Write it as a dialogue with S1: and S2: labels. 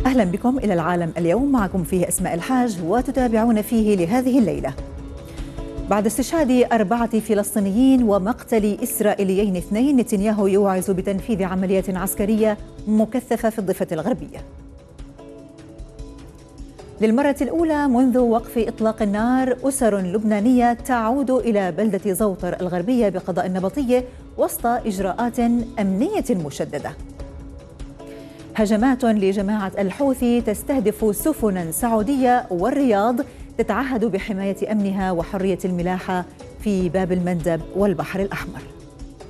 S1: أهلا بكم إلى العالم اليوم، معكم فيه أسماء الحاج وتتابعون فيه لهذه الليلة. بعد استشهاد 4 فلسطينيين ومقتل إسرائيليين 2، نتنياهو يوعز بتنفيذ عمليات عسكرية مكثفة في الضفة الغربية. للمرة الأولى منذ وقف إطلاق النار، أسر لبنانية تعود إلى بلدة زوطر الغربية بقضاء النبطية وسط إجراءات أمنية مشددة. هجمات لجماعة الحوثي تستهدف سفنا سعودية والرياض تتعهد بحماية أمنها وحرية الملاحة في باب المندب والبحر الأحمر.